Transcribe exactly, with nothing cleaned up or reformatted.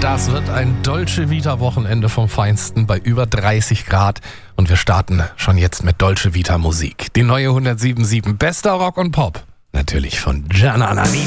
Das wird ein Dolce Vita Wochenende vom Feinsten bei über dreißig Grad. Und wir starten schon jetzt mit Dolce Vita Musik. Die neue hundertsieben Komma sieben bester Rock und Pop. Natürlich von Gianna Nannini.